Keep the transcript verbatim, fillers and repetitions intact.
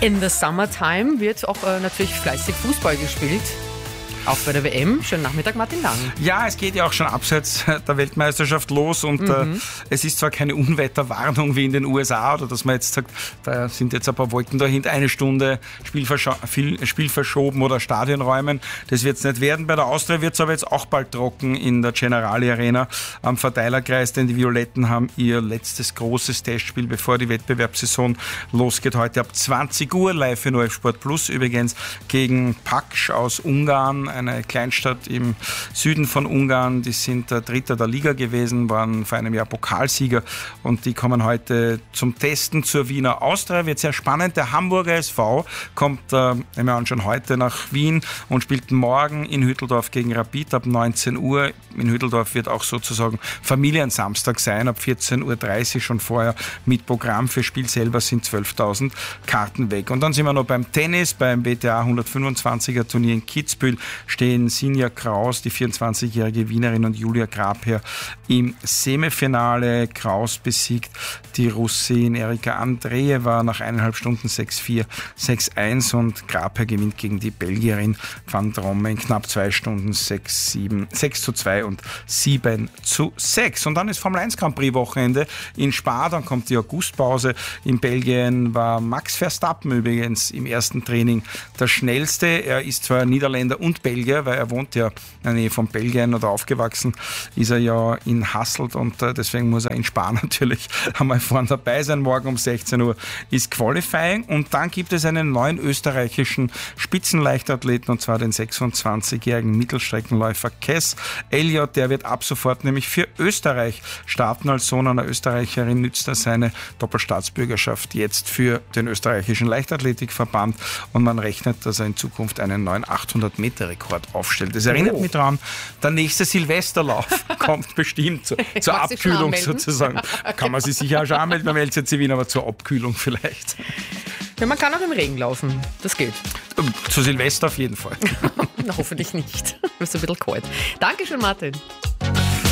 In the summertime wird auch äh, natürlich fleißig Fußball gespielt. Auch bei der W M. Schönen Nachmittag, Martin Lang. Ja, es geht ja auch schon abseits der Weltmeisterschaft los und mhm. äh, es ist zwar keine Unwetterwarnung wie in den U S A oder dass man jetzt sagt, da sind jetzt ein paar Wolken dahinter, eine Stunde Spiel, viel, Spiel verschoben oder Stadionräumen. Das wird es nicht werden. Bei der Austria wird es aber jetzt auch bald trocken in der Generali Arena am Verteilerkreis, denn die Violetten haben ihr letztes großes Testspiel, bevor die Wettbewerbssaison losgeht. Heute ab zwanzig Uhr live in O F Sport Plus übrigens gegen Paks aus Ungarn, eine Kleinstadt im Süden von Ungarn. Die sind der Dritter der Liga gewesen, waren vor einem Jahr Pokalsieger und die kommen heute zum Testen zur Wiener Austria. Wird sehr spannend. Der Hamburger S V kommt, äh, nehmen wir an, schon heute nach Wien und spielt morgen in Hütteldorf gegen Rapid ab neunzehn Uhr. In Hütteldorf wird auch sozusagen Familiensamstag sein, ab vierzehn Uhr dreißig schon vorher mit Programm. Für Spiel selber sind zwölftausend Karten weg. Und dann sind wir noch beim Tennis, beim W T A hundertfünfundzwanziger Turnier in Kitzbühel stehen Sinja Kraus, die vierundzwanzigjährige Wienerin, und Julia Grabherr im Semifinale. Kraus besiegt die Russin Erika Andreeva nach eineinhalb Stunden sechs vier, sechs eins und Grabherr gewinnt gegen die Belgierin Van Dromme in knapp zwei Stunden sechs sieben, sechs zu zwei und sieben zu sechs. Und dann ist Formel eins Grand Prix Wochenende in Spa, dann kommt die Augustpause. In Belgien war Max Verstappen übrigens im ersten Training der Schnellste. Er ist zwar Niederländer und Belgier, weil er wohnt ja in der Nähe von Belgien oder aufgewachsen ist er ja in Hasselt und deswegen muss er in Spa natürlich einmal vorne dabei sein. Morgen um sechzehn Uhr ist Qualifying und dann gibt es einen neuen österreichischen Spitzenleichtathleten und zwar den sechsundzwanzigjährigen Mittelstreckenläufer Kes Elliot. Der wird ab sofort nämlich für Österreich starten. Als Sohn einer Österreicherin nützt er seine Doppelstaatsbürgerschaft jetzt für den österreichischen Leichtathletikverband und man rechnet, dass er in Zukunft einen neuen achthundert Meter Rekord aufstellt. Das erinnert oh. mich daran, der nächste Silvesterlauf kommt bestimmt zu, zur Abkühlung sozusagen. Kann man sich sicher auch schon anmelden beim L C C Wien, aber zur Abkühlung vielleicht. Ja, man kann auch im Regen laufen. Das geht. Zu Silvester auf jeden Fall. Na, hoffentlich nicht. Das ist ein bisschen kalt. Dankeschön, Martin.